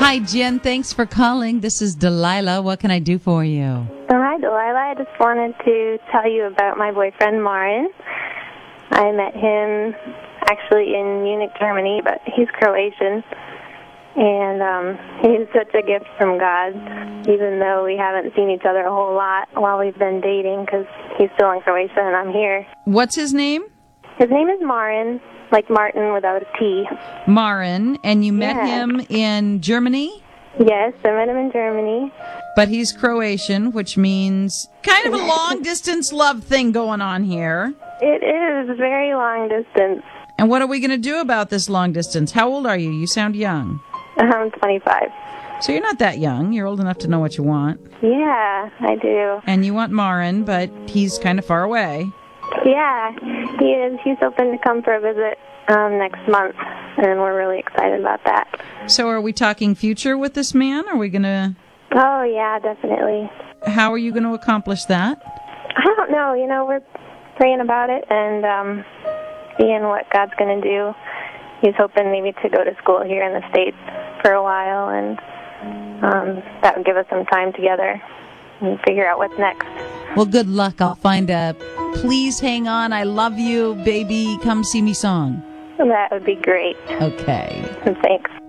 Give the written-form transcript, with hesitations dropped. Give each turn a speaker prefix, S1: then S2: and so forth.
S1: Hi, Jen. Thanks for calling. This is Delilah. What can I do for you?
S2: Oh, hi, Delilah. I just wanted to tell you about my boyfriend, Marin. I met him actually in Munich, Germany, but he's Croatian. And he's such a gift from God, even though we haven't seen each other a whole lot while we've been dating, because he's still in Croatia and I'm here.
S1: What's his name?
S2: His name is Marin, like Martin without a T.
S1: Marin, and you met him in Germany?
S2: Yes, I met him in Germany.
S1: But he's Croatian, which means kind of a long-distance love thing going on here.
S2: It is very long distance.
S1: And what are we going to do about this long distance? How old are you? You sound young.
S2: I'm 25.
S1: So you're not that young. You're old enough to know what you want.
S2: Yeah, I do.
S1: And you want Marin, but he's kind of far away.
S2: Yeah, he is. He's hoping to come for a visit next month, and we're really excited about that.
S1: So are we talking future with this man? Are we going to...
S2: Oh, yeah, definitely.
S1: How are you going to accomplish that?
S2: I don't know. You know, we're praying about it and seeing what God's going to do. He's hoping maybe to go to school here in the States for a while, and that would give us some time together and figure out what's next.
S1: Well, good luck. I'll find a Please Hang On, I Love You, Baby, Come See Me song.
S2: That would be great.
S1: Okay.
S2: Thanks.